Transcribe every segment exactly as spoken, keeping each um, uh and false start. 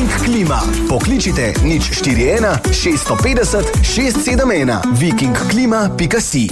Viking Klima. Pokličite nič štiri ena šest pet nula šest sedem ena viking klima pika si.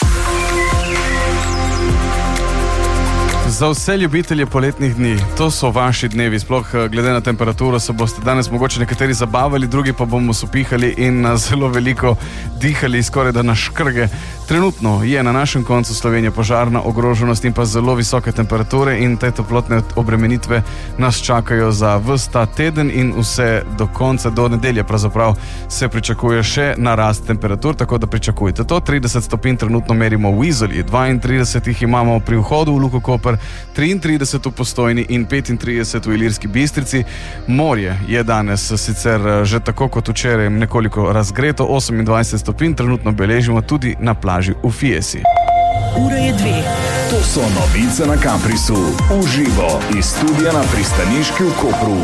Za vse ljubitelje poletnih dni, to so vaši dnevi, sploh glede na temperaturo se boste danes mogoče nekateri zabavali, drugi pa bomo sopihali in zelo veliko dihali, skoraj da na škrge. Trenutno je na našem koncu Slovenije požarna ogroženost in pa zelo visoke temperature in te toplotne obremenitve nas čakajo za ves ta teden in vse do konca, do nedelje pravzaprav se pričakuje še narast temperatur, tako da pričakujte to. trideset stopinj trenutno merimo v Izoli, dvaintrideset jih imamo pri vhodu v Luko Koper, triintrideset v Postojni in petintrideset v Ilirski Bistrici. Morje je danes sicer že tako kot včeraj nekoliko razgreto, osemindvajset stopinj trenutno beležimo tudi na plaži v Fiesi. Ura je dve. To so novice na Kamprisu. Uživo iz studia na Pristaniški v Kopru.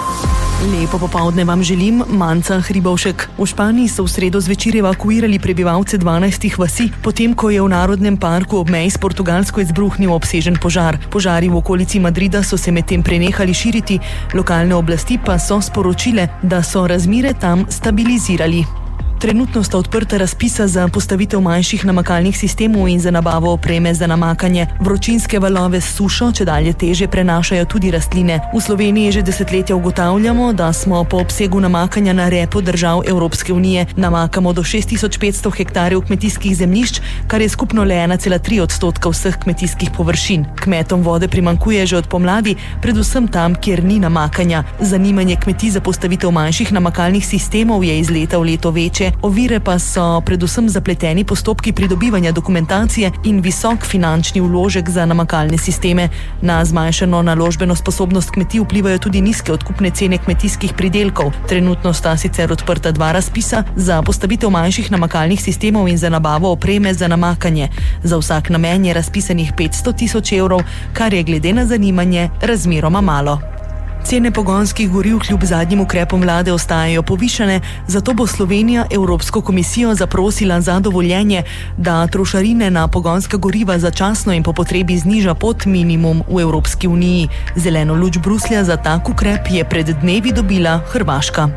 Lepo popoldne vam želim, Manca Hribovšek. V Španiji so v sredo zvečer evakuirali prebivalce dvanajstih vasi, potem ko je v Narodnem parku ob meji s Portugalsko izbruhnil obsežen požar. Požari v okolici Madrida so se medtem prenehali širiti, lokalne oblasti pa so sporočile, da so razmere tam stabilizirali. Trenutno sta odprta razpisa za postavitev manjših namakalnih sistemov in za nabavo opreme za namakanje. Vročinske valove s sušo čedalje teže prenašajo tudi rastline. V Sloveniji že desetletja ugotavljamo, da smo po obsegu namakanja na repu držav Evropske unije. Namakamo do šest tisoč petsto hektarjev kmetijskih zemljišč, kar je skupno le ena cela tri odstotka vseh kmetijskih površin. Kmetom vode primanjkuje že od pomladi, predvsem tam, kjer ni namakanja. Zanimanje kmetij za postavitev manjših namakalnih sistemov je iz leta v leto večje. Ovire pa so predvsem zapleteni postopki pridobivanja dokumentacije in visok finančni vložek za namakalne sisteme. Na zmanjšano naložbeno sposobnost kmetij vplivajo tudi nizke odkupne cene kmetijskih pridelkov. Trenutno sta sicer odprta dva razpisa za postavitev manjših namakalnih sistemov in za nabavo opreme za namakanje. Za vsak namen je razpisanih petsto tisoč evrov, kar je glede na zanimanje razmeroma malo. Cene pogonskih goriv kljub zadnjim ukrepom vlade ostajajo povišane, zato bo Slovenija Evropsko komisijo zaprosila za dovoljenje, da trošarine na pogonska goriva začasno in po potrebi zniža pod minimum v Evropski uniji. Zeleno luč Bruslja za tak ukrep je pred dnevi dobila Hrvaška.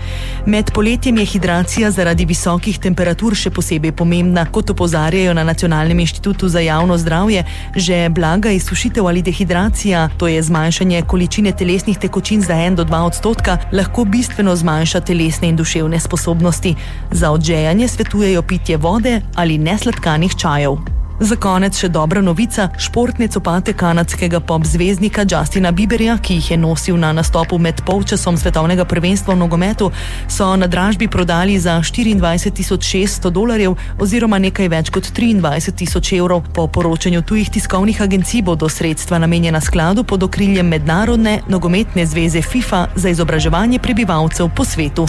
Med poletjem je hidracija zaradi visokih temperatur še posebej pomembna. Kot opozarjajo na Nacionalnem inštitutu za javno zdravje, že blaga izsušitev ali dehidracija, to je zmanjšanje količine telesnih tekočin za en do dva odstotka, lahko bistveno zmanjša telesne in duševne sposobnosti. Za odžejanje svetujejo pitje vode ali nesladkanih čajev. Za konec še dobra novica. Športne copate kanadskega pop zvezdnika Justina Bieberja, ki jih je nosil na nastopu med polčasom svetovnega prvenstva v nogometu, so na dražbi prodali za štiriindvajset tisoč šeststo dolarjev oziroma nekaj več kot triindvajset tisoč evrov. Po poročanju tujih tiskovnih agencij bodo sredstva namenjena skladu pod okriljem Mednarodne nogometne zveze FIFA za izobraževanje prebivalcev po svetu.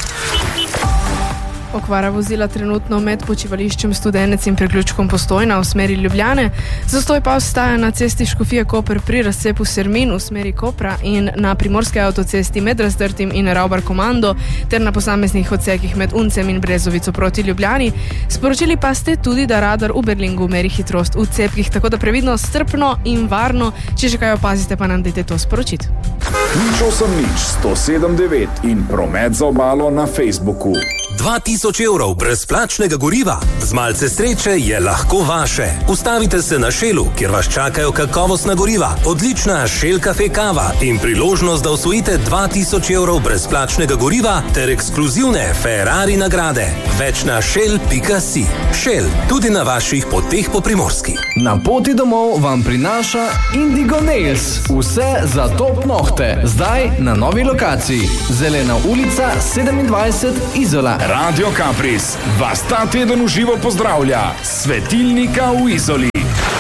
Okvara vozila trenutno med počivališčem Studenec in priključkom Postojna v smeri Ljubljane. Zastoj pa ostaja na cesti Škofije Koper pri razcepu Sermin v smeri Kopra in na primorski avtocesti med Razdrtim in Ravbar Komando ter na posameznih odsekih med Uncem in Brezovico proti Ljubljani. Sporočili pa ste tudi, da radar v Berlingu meri hitrost v cepkih, tako da previdno, strpno in varno. Če že kaj opazite, pa nam dajte to sporočiti. Nič osem nič sto sedem devet in promet za obalo na Facebooku. dva tisoč evrov brezplačnega goriva. Z malce sreče je lahko vaše. Ustavite se na Shellu, kjer vas čakajo kakovostna goriva, odlična Shell Cafe kava in priložnost, da osvojite dva tisoč evrov brezplačnega goriva ter ekskluzivne Ferrari nagrade. Več na shell pika si. Shell, tudi na vaših poteh po Primorski. Na poti domov vam prinaša Indigo Nails. Vse za top nohte. Zdaj na novi lokaciji. Zelena ulica sedemindvajset Izola. Radio Kampris vas ta teden v živo pozdravlja. Svetilnika v Izoli.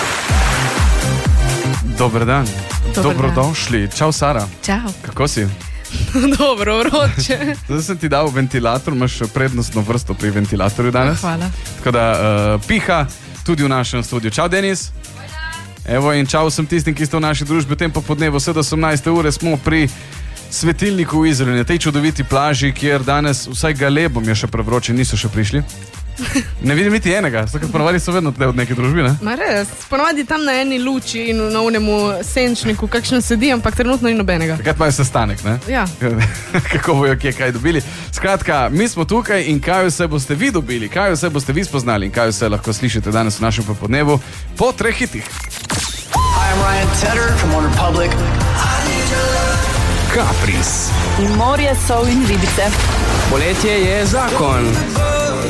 Dober dan. Dober Dobrodošli. dan. Čau, Sara. Čau. Kako si? Dobro, vroče. Zdaj sem ti dal ventilator, imaš prednostno vrsto pri ventilatorju danes. Hvala. Tako da uh, piha tudi v našem studiu. Čau, Denis. Evo in čau vsem tistim, ki ste v naši družbi. V tem popodnevu vse do osemnajste ure smo pri Svetilniku v Izoli, na tej čudoviti plaži, kjer danes vsaj galebom je še prevroče, niso še prišli. Ne vidim niti enega, tako ponovadi so vedno tle od neke družbe, ne? Ma res, ponovadi tam na eni luči in na unemu senčniku kakšen sedi, ampak trenutno ni nobenega. Takrat imajo sestanek, ne? Ja. Kako bojo kje kaj dobili. Skratka, mi smo tukaj in kaj vse boste vi dobili, kaj vse boste vi spoznali in kaj vse lahko slišite danes v našem popodnevu po treh hitih. Hi, I'm Ryan Tedder from One Republic. Kapris. In morje, sol in ribice. Poletje je zakon.